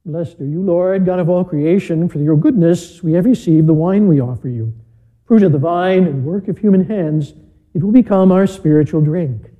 Blessed are you, Lord, God of all creation. For your goodness we have received the wine we offer you. Fruit of the vine and work of human hands, it will become our spiritual drink.